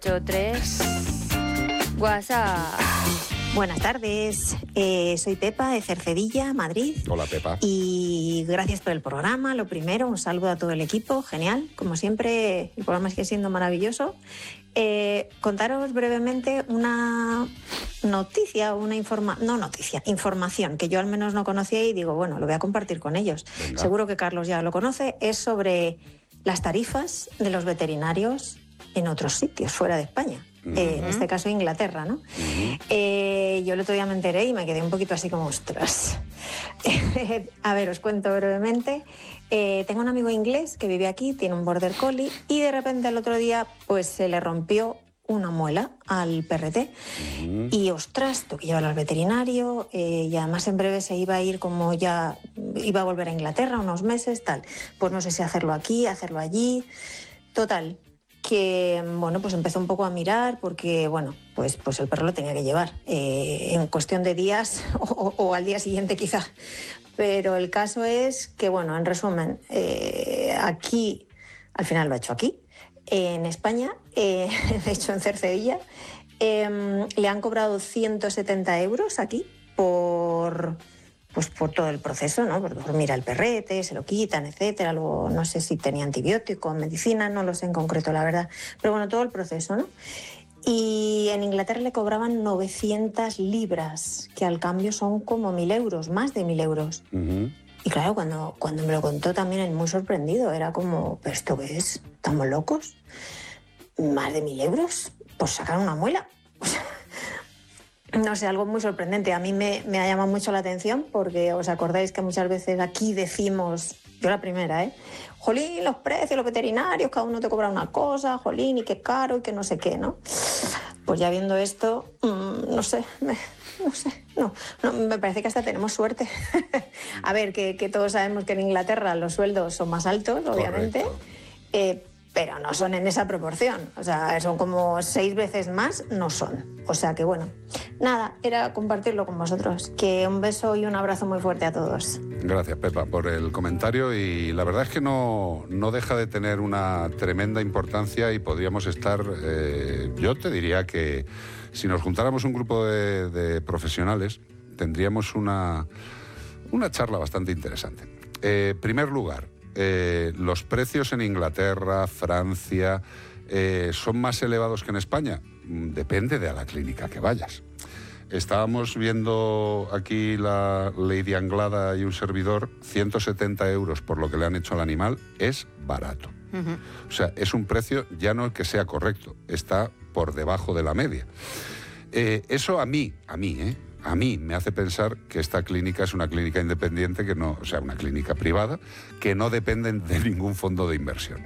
3 WhatsApp. Buenas tardes, soy Pepa de Cercedilla, Madrid. Hola, Pepa. Y gracias por el programa. Lo primero, un saludo a todo el equipo, genial. Como siempre, el programa sigue siendo maravilloso. Contaros brevemente una noticia, información que yo al menos no conocía y digo, bueno, lo voy a compartir con ellos. Venga. Seguro que Carlos ya lo conoce. Es sobre las tarifas de los veterinarios en otros sitios, fuera de España. En este caso Inglaterra, ¿no? Yo el otro día me enteré y me quedé un poquito así como, ostras. A ver, os cuento brevemente. Tengo un amigo inglés que vive aquí, tiene un border collie y de repente el otro día pues se le rompió una muela al perrete y ostras, tuve que llevarlo al veterinario y además en breve se iba a ir, como ya iba a volver a Inglaterra unos meses, tal. Pues no sé si hacerlo aquí, hacerlo allí. Total, que bueno, pues empezó un poco a mirar porque bueno, pues el perro lo tenía que llevar en cuestión de días o al día siguiente quizá. Pero el caso es que bueno, en resumen, aquí, al final lo ha hecho aquí, en España, de hecho en Cercedilla, le han cobrado 170 euros aquí por todo el proceso, ¿no? Por mira el perrete, se lo quitan, etcétera. Luego no sé si tenía antibiótico, medicina, no lo sé en concreto, la verdad. Pero bueno, todo el proceso, ¿no? Y en Inglaterra le cobraban 900 libras, que al cambio son como 1.000 euros, más de 1.000 euros. Y claro, cuando me lo contó también él muy sorprendido, era como, ¿pero esto qué es? ¿Estamos locos? ¿Más de 1.000 euros? Por sacar una muela. O sea, no sé, algo muy sorprendente. A mí me ha llamado mucho la atención porque os acordáis que muchas veces aquí decimos, yo la primera, jolín, los precios, los veterinarios, cada uno te cobra una cosa, jolín, y qué caro y qué no sé qué, ¿no? Pues ya viendo esto, no sé, me parece que hasta tenemos suerte. A ver, que todos sabemos que en Inglaterra los sueldos son más altos, obviamente. Pero no son en esa proporción, o sea, son como 6 veces más, no son. O sea que bueno, nada, era compartirlo con vosotros. Que un beso y un abrazo muy fuerte a todos. Gracias, Pepa, por el comentario y la verdad es que no deja de tener una tremenda importancia y podríamos estar, yo te diría que si nos juntáramos un grupo de profesionales, tendríamos una charla bastante interesante. Primer lugar, los precios en Inglaterra, Francia, ¿son más elevados que en España? Depende de a la clínica que vayas. Estábamos viendo aquí la Lady Anglada y un servidor, 170 euros por lo que le han hecho al animal, es barato. O sea, es un precio ya no que sea correcto, está por debajo de la media. Eso a mí me hace pensar que esta clínica es una clínica independiente, una clínica privada, que no depende de ningún fondo de inversión.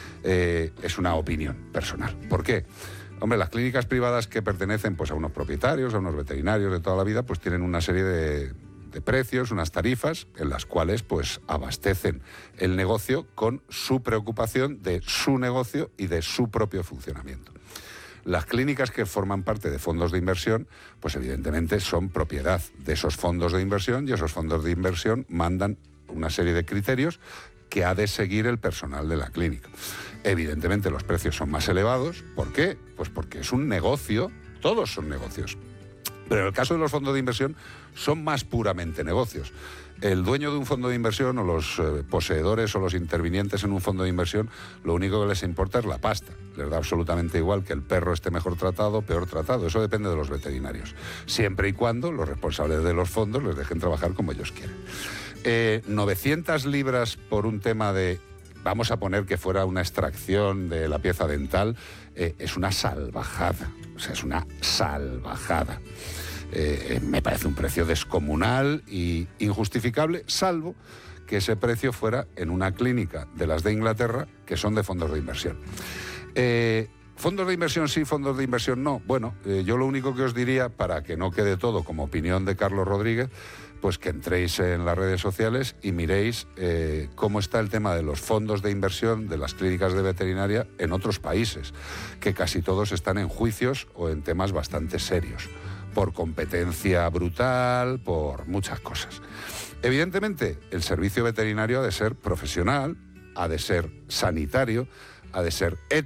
Es una opinión personal. ¿Por qué? Hombre, las clínicas privadas que pertenecen pues, a unos propietarios, a unos veterinarios de toda la vida, pues tienen una serie de precios, unas tarifas, en las cuales pues abastecen el negocio con su preocupación de su negocio y de su propio funcionamiento. Las clínicas que forman parte de fondos de inversión, pues evidentemente son propiedad de esos fondos de inversión y esos fondos de inversión mandan una serie de criterios que ha de seguir el personal de la clínica. Evidentemente los precios son más elevados. ¿Por qué? Pues porque es un negocio, todos son negocios. Pero en el caso de los fondos de inversión son más puramente negocios. El dueño de un fondo de inversión o los poseedores o los intervinientes en un fondo de inversión, lo único que les importa es la pasta. Les da absolutamente igual que el perro esté mejor tratado o peor tratado. Eso depende de los veterinarios. Siempre y cuando los responsables de los fondos les dejen trabajar como ellos quieren. 900 libras por un tema de, vamos a poner que fuera una extracción de la pieza dental, es una salvajada. O sea, es una salvajada. Me parece un precio descomunal e injustificable, salvo que ese precio fuera en una clínica de las de Inglaterra, que son de fondos de inversión. ¿Fondos de inversión sí, fondos de inversión no? Bueno, yo lo único que os diría, para que no quede todo como opinión de Carlos Rodríguez, pues que entréis en las redes sociales y miréis cómo está el tema de los fondos de inversión de las clínicas de veterinaria en otros países, que casi todos están en juicios o en temas bastante serios, por competencia brutal, por muchas cosas. Evidentemente, el servicio veterinario ha de ser profesional, ha de ser sanitario, ha de ser ético.